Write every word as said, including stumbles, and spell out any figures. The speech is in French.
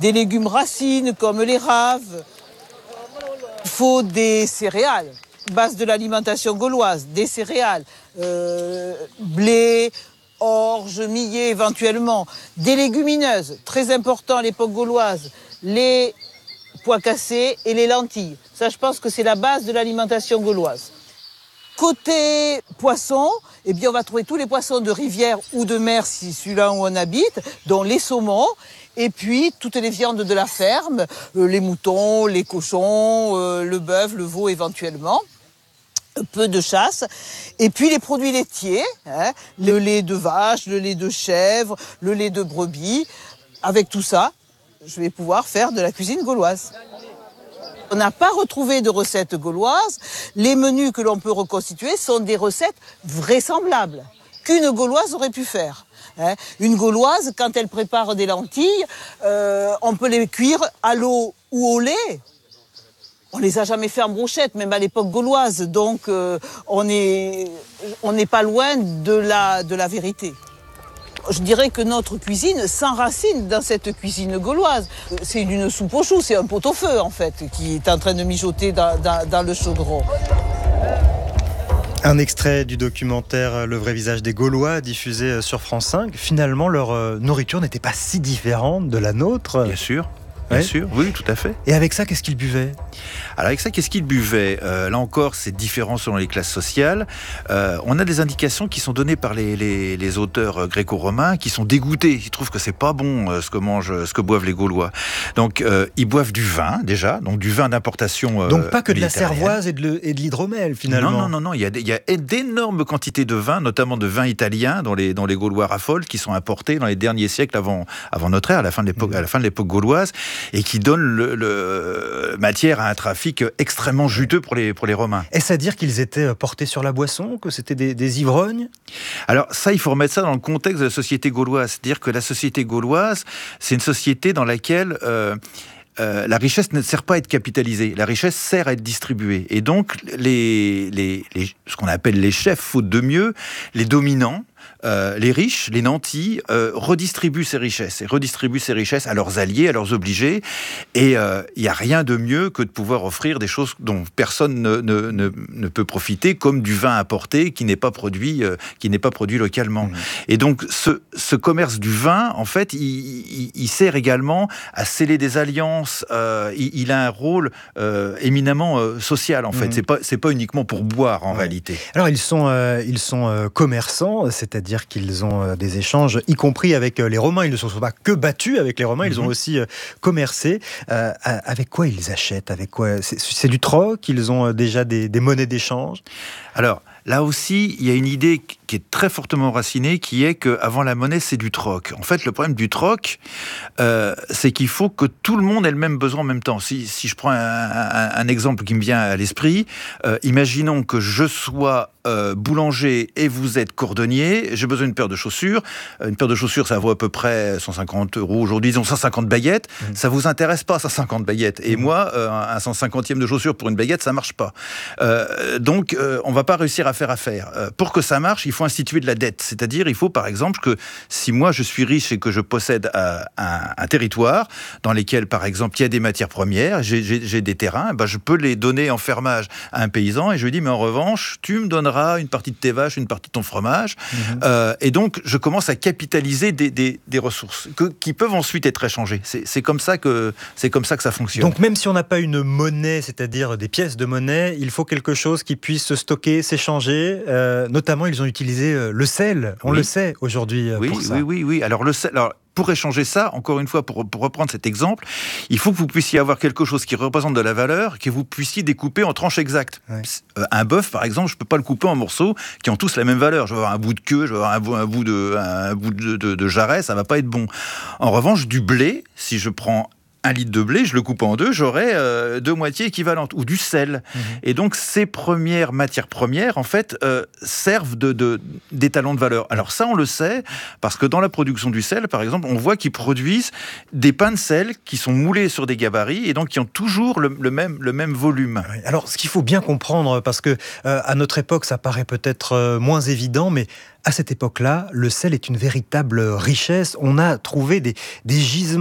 des légumes racines comme les raves. Il faut des céréales, base de l'alimentation gauloise, des céréales, euh, blé, orge, millet éventuellement, des légumineuses, très important à l'époque gauloise, les pois cassés et les lentilles. Ça, je pense que c'est la base de l'alimentation gauloise. Côté poissons, eh bien, on va trouver tous les poissons de rivière ou de mer, si celui-là où on habite, dont les saumons, et puis toutes les viandes de la ferme, euh, les moutons, les cochons, euh, le bœuf, le veau éventuellement. Peu de chasse, et puis les produits laitiers, hein, le lait de vache, le lait de chèvre, le lait de brebis. Avec tout ça, je vais pouvoir faire de la cuisine gauloise. On n'a pas retrouvé de recettes gauloises. Les menus que l'on peut reconstituer sont des recettes vraisemblables qu'une gauloise aurait pu faire. Hein. Une gauloise, quand elle prépare des lentilles, euh, on peut les cuire à l'eau ou au lait. On les a jamais fait en brochette, même à l'époque gauloise, donc euh, on est, on n'est pas loin de la, de la vérité. Je dirais que notre cuisine s'enracine dans cette cuisine gauloise. C'est une soupe aux choux, c'est un pot-au-feu en fait, qui est en train de mijoter dans, dans, dans le chaudron. Un extrait du documentaire Le vrai visage des Gaulois, diffusé sur France cinq. Finalement, leur nourriture n'était pas si différente de la nôtre. Bien sûr. Bien ouais. sûr, oui, tout à fait. Et avec ça, qu'est-ce qu'ils buvaient ? Alors avec ça, qu'est-ce qu'ils buvaient ? euh, Là encore, c'est différent selon les classes sociales. Euh, on a des indications qui sont données par les, les, les auteurs gréco-romains qui sont dégoûtés. Ils trouvent que c'est pas bon euh, ce que mangent, ce que boivent les Gaulois. Donc euh, ils boivent du vin déjà, donc du vin d'importation. Euh, donc pas que de la cervoise et de, le, et de l'hydromel finalement. Non, non, non, non. Il y a, il y a d'énormes quantités de vin, notamment de vin italien, dont les, dont les Gaulois raffolent, qui sont importés dans les derniers siècles avant, avant notre ère, à la fin de l'époque, mmh. à la fin de l'époque gauloise, et qui donne le, le, matière à un trafic extrêmement juteux pour les, pour les Romains. Est-ce à dire qu'ils étaient portés sur la boisson, que c'était des, des ivrognes ? Alors ça, il faut remettre ça dans le contexte de la société gauloise. C'est-à-dire que la société gauloise, c'est une société dans laquelle... Euh, Euh, la richesse ne sert pas à être capitalisée, la richesse sert à être distribuée. Et donc, les, les, les, ce qu'on appelle les chefs, faute de mieux, les dominants, Euh, les riches, les nantis, euh, redistribuent ces richesses et redistribuent ces richesses à leurs alliés, à leurs obligés. Et il euh, n'y a rien de mieux que de pouvoir offrir des choses dont personne ne, ne, ne, ne peut profiter, comme du vin importé qui n'est pas produit, euh, qui n'est pas produit localement. Mmh. Et donc, ce, ce commerce du vin, en fait, il, il, il sert également à sceller des alliances. Euh, il, il a un rôle euh, éminemment euh, social, en fait. Mmh. C'est pas, c'est pas uniquement pour boire, en ouais. réalité. Alors, ils sont, euh, ils sont euh, commerçants, c'est-à-dire C'est-à-dire qu'ils ont des échanges, y compris avec les Romains. Ils ne se sont pas que battus avec les Romains, ils ont aussi commercé. Euh, avec quoi ils achètent ? Avec quoi ? c'est, c'est du troc ? Ils ont déjà des, des monnaies d'échange ? Alors, là aussi, il y a une idée qui est très fortement enracinée, qui est qu'avant la monnaie, c'est du troc. En fait, le problème du troc, euh, c'est qu'il faut que tout le monde ait le même besoin en même temps. Si, si je prends un, un, un exemple qui me vient à l'esprit, euh, imaginons que je sois euh, boulanger et vous êtes cordonnier, j'ai besoin d'une paire de chaussures. Une paire de chaussures, ça vaut à peu près cent cinquante euros. Aujourd'hui, ils ont cent cinquante baguettes. Mmh. Ça vous intéresse pas, cent cinquante baguettes. Et mmh. moi, euh, un cent cinquantième de chaussures pour une baguette, ça marche pas. Euh, donc, euh, on va pas réussir à faire affaire. Euh, pour que ça marche, il faut instituer de la dette. C'est-à-dire, il faut par exemple que si moi je suis riche et que je possède euh, un, un territoire dans lequel, par exemple, il y a des matières premières, j'ai, j'ai, j'ai des terrains, ben, je peux les donner en fermage à un paysan et je lui dis, mais en revanche, tu me donneras une partie de tes vaches, une partie de ton fromage. Mmh. Euh, et donc, je commence à capitaliser des, des, des ressources que, qui peuvent ensuite être échangées. C'est, c'est, comme ça que, c'est comme ça que ça fonctionne. Donc, même si on n'a pas une monnaie, c'est-à-dire des pièces de monnaie, il faut quelque chose qui puisse se stocker, s'échanger. Euh, notamment, ils ont utilisé le sel. On oui. le sait aujourd'hui oui, pour ça. Oui, oui, oui. Alors, le sel... Alors... Pour échanger ça, encore une fois, pour, pour reprendre cet exemple, il faut que vous puissiez avoir quelque chose qui représente de la valeur, que vous puissiez découper en tranches exactes. Ouais. Euh, un bœuf, par exemple, je ne peux pas le couper en morceaux qui ont tous la même valeur. Je vais avoir un bout de queue, je vais avoir un bout, un bout, de, un bout de, de, de jarret, ça ne va pas être bon. En revanche, du blé, si je prends un litre de blé, je le coupe en deux, j'aurai euh, deux moitiés équivalentes, ou du sel. Mmh. Et donc, ces premières matières premières, en fait, euh, servent de, de, d'étalons de valeur. Alors ça, on le sait, parce que dans la production du sel, par exemple, on voit qu'ils produisent des pains de sel qui sont moulés sur des gabarits, et donc qui ont toujours le, le, même, le même volume. Alors, ce qu'il faut bien comprendre, parce que euh, à notre époque, ça paraît peut-être euh, moins évident, mais à cette époque-là, le sel est une véritable richesse. On a trouvé des, des gisements